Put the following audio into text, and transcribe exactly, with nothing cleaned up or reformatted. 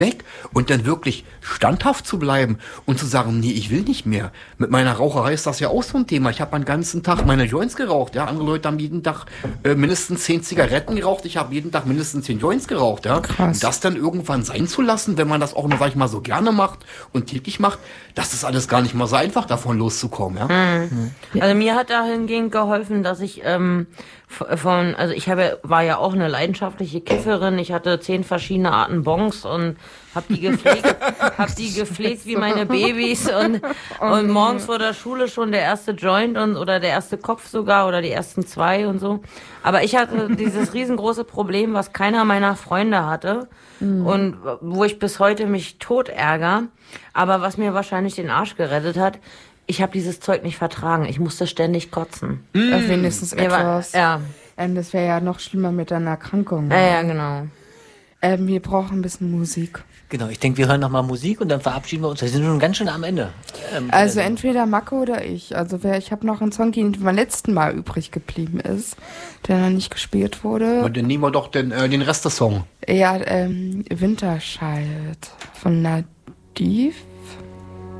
weg und dann wirklich standhaft zu bleiben und zu sagen, nee, ich will nicht mehr. Mit meiner Raucherei ist das ja auch so ein Thema. Ich habe den ganzen Tag meine Joints geraucht, ja. Andere Leute haben jeden Tag äh, mindestens zehn Zigaretten geraucht. Ich habe jeden Tag mindestens zehn Joints geraucht, ja. Krass. Und das dann irgendwann sein zu lassen, wenn man das auch nur, sag ich mal, so gerne macht und täglich macht, das ist alles gar nicht mal so einfach, davon loszukommen, ja. Mhm. Also mir hat dahingehend geholfen, dass ich ähm, von, also ich habe, war ja auch eine leidenschaftliche Kifferin. Ich hatte zehn verschiedene Arten Bongs und hab die gepflegt, hab die gepflegt wie meine Babys und, und morgens vor der Schule schon der erste Joint und, oder der erste Kopf sogar oder die ersten zwei und so. Aber ich hatte dieses riesengroße Problem, was keiner meiner Freunde hatte mhm. und wo ich bis heute mich tot ärgere, aber was mir wahrscheinlich den Arsch gerettet hat. Ich habe dieses Zeug nicht vertragen. Ich musste ständig kotzen. Mm. Äh, wenigstens etwas. Ja. Ähm, das wäre ja noch schlimmer mit einer Erkrankung. Ja, ja, genau. Ähm, wir brauchen ein bisschen Musik. Genau, ich denke, wir hören nochmal Musik und dann verabschieden wir uns. Wir sind schon ganz schön am Ende. Ähm, also äh, entweder Macke oder ich. Also wer, ich habe noch einen Song, der beim letzten Mal übrig geblieben ist, der noch nicht gespielt wurde. Und dann nehmen wir doch den, äh, den Rest des Songs. Ja, ähm, Winterscheid von Nadiv.